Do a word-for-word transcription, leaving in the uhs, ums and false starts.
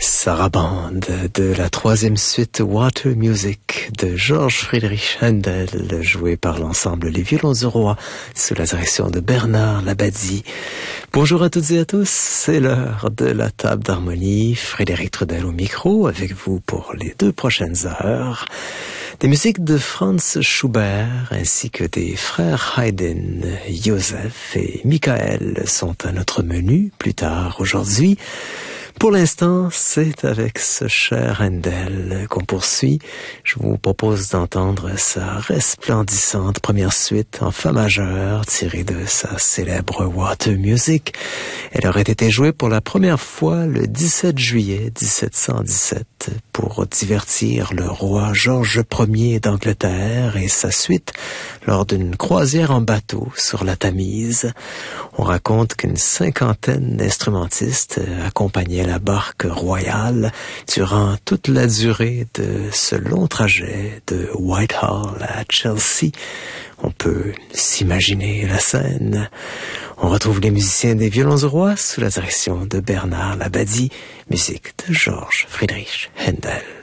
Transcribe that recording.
Sarabande de la troisième suite Water Music de Georges Friedrich Händel, joué par l'ensemble Les Violons du Roi sous la direction de Bernard Labadie. Bonjour à toutes et à tous, c'est l'heure de la table d'harmonie. Frédéric Trudel au micro avec vous pour les deux prochaines heures. Des musiques de Franz Schubert ainsi que des frères Haydn, Joseph et Michael sont à notre menu plus tard aujourd'hui. Pour l'instant, c'est avec ce cher Händel qu'on poursuit. Je vous propose d'entendre sa resplendissante première suite en fa majeur tirée de sa célèbre Water Music. Elle aurait été jouée pour la première fois le dix-sept juillet dix-sept cent dix-sept pour divertir le roi Georges Ier d'Angleterre et sa suite lors d'une croisière en bateau sur la Tamise. On raconte qu'une cinquantaine d'instrumentistes accompagnaient la barque royale durant toute la durée de ce long trajet de Whitehall à Chelsea. On peut s'imaginer la scène. On retrouve les musiciens des Violons du Roi sous la direction de Bernard Labadie, musique de Georges Friedrich Händel.